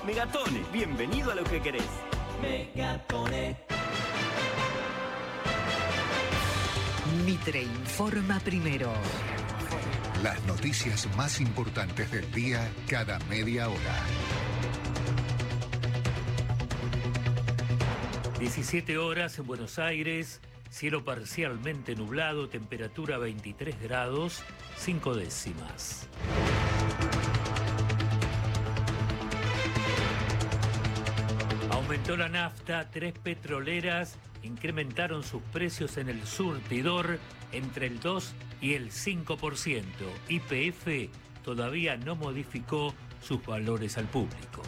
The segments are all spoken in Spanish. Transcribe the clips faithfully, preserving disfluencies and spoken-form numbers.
Megatone, bienvenido a lo que querés. Megatone. Mitre informa primero. Las noticias más importantes del día cada media hora. diecisiete horas en Buenos Aires, cielo parcialmente nublado, temperatura veintitrés grados, cinco décimas. Aumentó la nafta, tres petroleras incrementaron sus precios en el surtidor entre el dos y el cinco por ciento. Y P F todavía no modificó sus valores al público.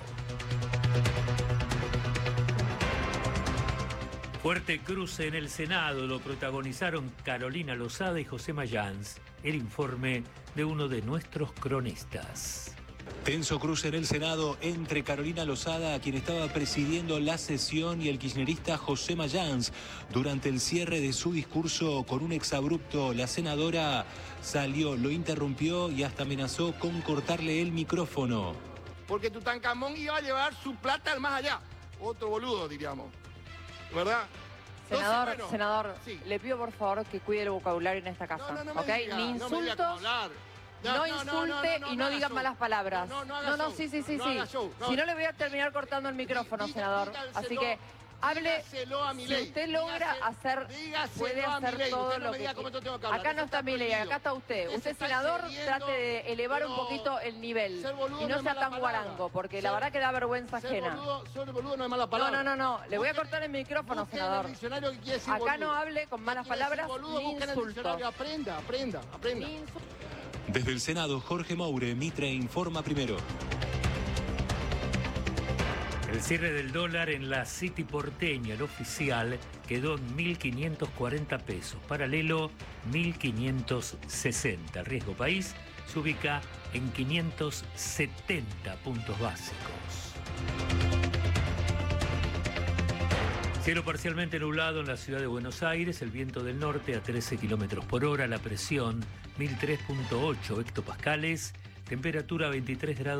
Fuerte cruce en el Senado, lo protagonizaron Carolina Lozada y José Mayans. El informe de uno de nuestros cronistas. Tenso cruce en el Senado entre Carolina Lozada, quien estaba presidiendo la sesión, y el kirchnerista José Mayans. Durante el cierre de su discurso con un exabrupto, la senadora salió, lo interrumpió y hasta amenazó con cortarle el micrófono. Porque Tutankamón iba a llevar su plata al más allá. Otro boludo, diríamos. ¿Verdad? Senador, Entonces, bueno, senador, sí. Le pido por favor que cuide el vocabulario en esta casa. No, no, no me ¿Ok? diga, Ni no me diga insultos, cómo hablar. no, No, no, insulte no, no, no, y no no haga diga show. malas palabras. No, no, no haga no, no, show. sí, sí, sí, No sí. haga show, no. Si no, le voy a terminar cortando el micrófono, Diga- senador. dígaselo, Así que hable. dígaselo a Si Milei. usted logra Dígase- hacer, dígaselo puede a hacer Milei. todo Usted no lo me que diga cómo yo tengo que hablar. acá no Eso está está Milei, prohibido. acá está usted. Usted Usted, está senador, excediendo, trate de elevar un pero poquito el nivel ser boludo y no no es sea mala tan palabra. guarango, porque Ser- la verdad que da vergüenza Ser ajena. boludo, ser boludo no es mala No, palabra. no, no, no. Le voy a Busque- cortar el micrófono, busque en el senador. diccionario que quiere decir Acá boludo. no hable con malas ¿Qué quiere decir palabras boludo? ni Busque en el insultos. diccionario. Aprenda, aprenda, aprenda. Ni insultos. Desde el Senado, Jorge Moure, Mitre informa primero. El cierre del dólar en la City porteña, el oficial, quedó en mil quinientos cuarenta pesos. Paralelo, mil quinientos sesenta. El riesgo país se ubica en quinientos setenta puntos básicos. Cielo parcialmente nublado en la ciudad de Buenos Aires, el viento del norte a trece kilómetros por hora, la presión mil tres punto ocho hectopascales, temperatura veintitrés grados.